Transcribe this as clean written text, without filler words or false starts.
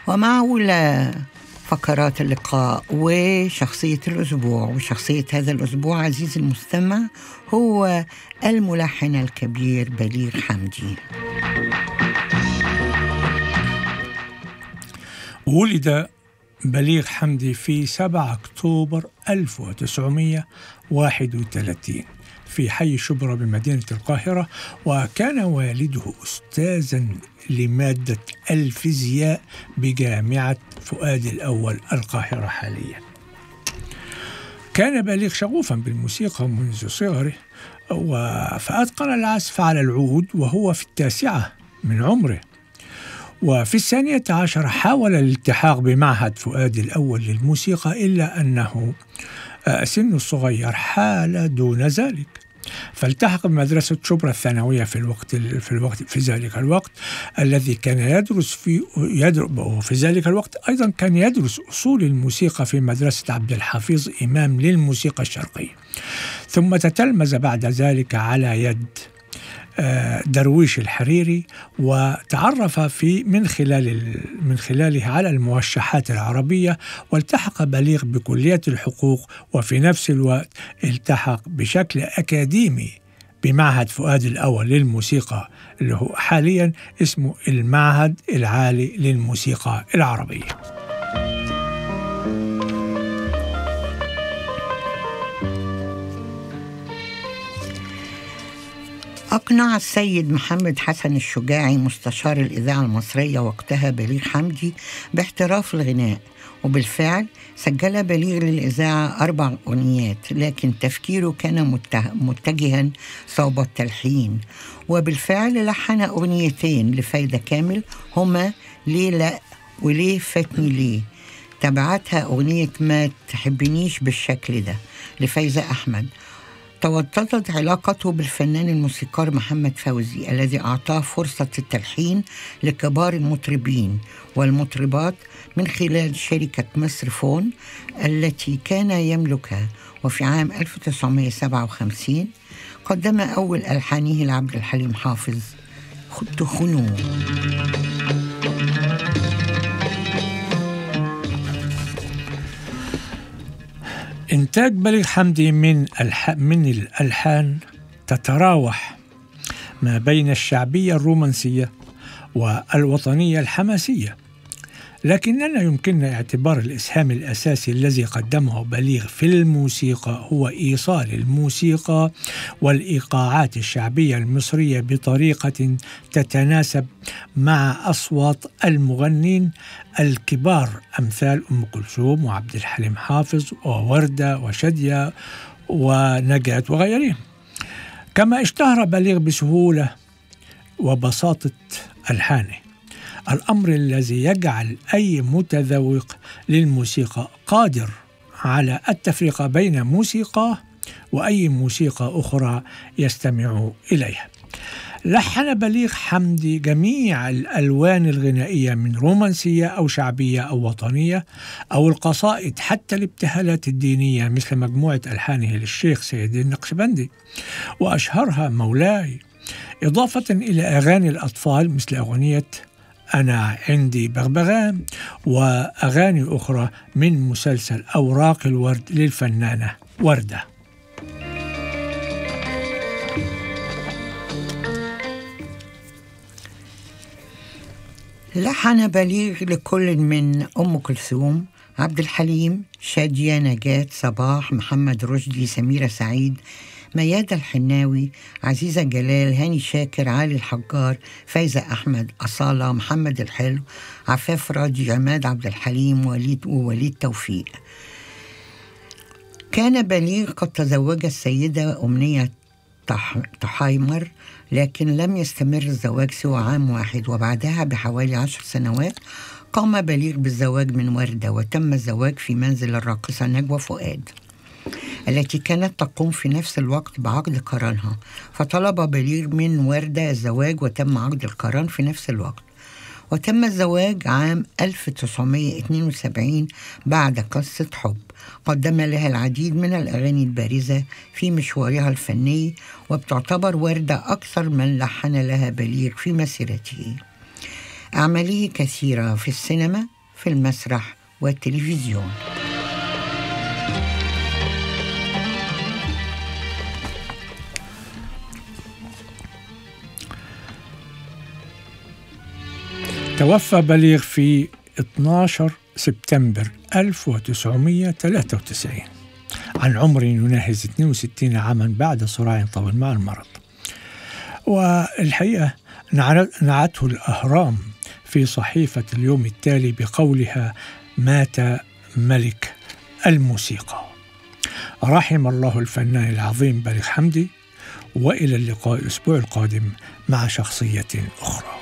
ومع أولى فقرات اللقاء وشخصية الأسبوع. وشخصية هذا الأسبوع عزيزي المستمع هو الملحن الكبير بليغ حمدي. ولد بليغ حمدي في 7 أكتوبر 1931 في حي شبرا بمدينة القاهرة، وكان والده أستاذا لمادة الفيزياء بجامعة فؤاد الأول القاهرة حاليا. كان بليغ شغوفا بالموسيقى منذ صغره، فأتقن العزف على العود وهو في 9 من عمره. وفي 12 حاول الالتحاق بمعهد فؤاد الأول للموسيقى، إلا أنه سنه الصغير حال دون ذلك، فالتحق بمدرسة شبرا الثانوية في ذلك الوقت الذي كان يدرس في ذلك الوقت أيضا كان يدرس أصول الموسيقى في مدرسة عبد الحفيظ إمام للموسيقى الشرقية، ثم تتلمذ بعد ذلك على يد درويش الحريري، وتعرف من خلاله على الموشحات العربية، والتحق بليغ بكلية الحقوق، وفي نفس الوقت التحق بشكل أكاديمي بمعهد فؤاد الأول للموسيقى اللي هو حاليا اسمه المعهد العالي للموسيقى العربية. أقنع السيد محمد حسن الشجاعي مستشار الإذاعة المصرية وقتها بليغ حمدي باحتراف الغناء، وبالفعل سجل بليغ للإذاعة 4 أغنيات، لكن تفكيره كان متجها صوب التلحين، وبالفعل لحن 2 أغنيتين لفايدة كامل هما ليه لأ وليه فاتني ليه. تبعتها أغنية ما تحبنيش بالشكل ده لفايزة أحمد. توطدت علاقته بالفنان الموسيقار محمد فوزي الذي أعطاه فرصة التلحين لكبار المطربين والمطربات من خلال شركة مصر فون التي كان يملكها. وفي عام 1957 قدم أول ألحانه لعبد الحليم حافظ تخنوه. إنتاج بليغ حمدي من الألحان تتراوح ما بين الشعبية الرومانسية والوطنية الحماسية، لكننا يمكننا اعتبار الإسهام الأساسي الذي قدمه بليغ في الموسيقى هو إيصال الموسيقى والإيقاعات الشعبية المصرية بطريقة تتناسب مع أصوات المغنين الكبار أمثال أم كلثوم وعبد الحليم حافظ ووردة وشادية ونجاة وغيرهم. كما اشتهر بليغ بسهولة وبساطة ألحانه، الأمر الذي يجعل أي متذوق للموسيقى قادر على التفريق بين موسيقى وأي موسيقى أخرى يستمع إليها. لحن بليغ حمدي جميع الألوان الغنائية من رومانسية أو شعبية أو وطنية أو القصائد، حتى الابتهالات الدينية مثل مجموعة ألحانه للشيخ سيد النقشبندي وأشهرها مولاي، إضافة إلى أغاني الأطفال مثل أغنية أنا عندي بغبغان وأغاني أخرى من مسلسل أوراق الورد للفنانة وردة. لحن بليغ لكل من أم كلثوم، عبد الحليم، شادية، نجاة، صباح، محمد رشدي، سميرة سعيد، ميادة الحناوي، عزيزة جلال، هاني شاكر، علي الحجار، فايزة أحمد، أصالة، محمد الحلو، عفاف راضي، عماد عبد الحليم، ووليد توفيق. كان بليغ قد تزوج السيدة أمنية طحايمر، لكن لم يستمر الزواج سوى عام واحد، وبعدها بحوالي 10 سنوات قام بليغ بالزواج من وردة، وتم الزواج في منزل الراقصة نجوى فؤاد التي كانت تقوم في نفس الوقت بعقد قرانها، فطلب بليغ من وردة الزواج وتم عقد القران في نفس الوقت. وتم الزواج عام 1972 بعد قصة حب قدم لها العديد من الأغاني البارزة في مشوارها الفني، وبتعتبر وردة أكثر من لحن لها بليغ في مسيرته. أعماله كثيرة في السينما في المسرح والتلفزيون. توفى بليغ في 12 سبتمبر 1993 عن عمر يناهز 62 عاما بعد صراع طويل مع المرض. والحقيقة نعته الأهرام في صحيفة اليوم التالي بقولها: مات ملك الموسيقى. رحم الله الفنان العظيم بليغ حمدي، وإلى اللقاء الأسبوع القادم مع شخصية أخرى.